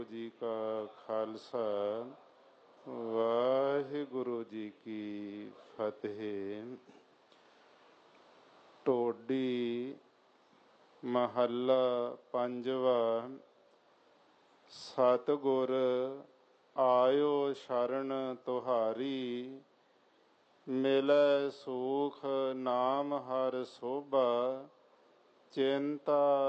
ਜੀ ਕਾ ਖਾਲਸਾ ਵਾਹਿਗੁਰੂ ਜੀ ਕੀ ਫਤਿਹ। ਟੋਡੀ ਮਹੱਲਾ ਪੰਜਵਾ। ਸਤਿਗੁਰ ਆਇਓ ਸ਼ਰਨ ਤੁਹਾਰੀ, ਮਿਲੈ ਸੂਖ ਨਾਮ ਹਰਿ ਸੋਭਾ, ਚਿੰਤਾ